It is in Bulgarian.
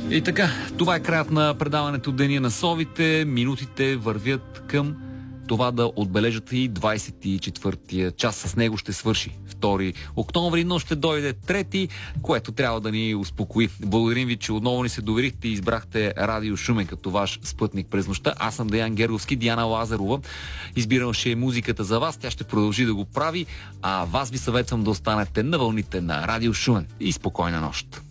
И така, това е краят на предаването Деня на совите. Минутите вървят към това да отбележат и 24-тия час. С него ще свърши 2 октомври, но ще дойде 3, което трябва да ни успокои. Благодарим ви, че отново ни се доверихте и избрахте Радио Шумен като ваш спътник през нощта. Аз съм Деян Герговски, Диана Лазарова избираше музиката за вас. Тя ще продължи да го прави, а вас ви съветвам да останете на вълните на Радио Шумен. И спокойна нощ!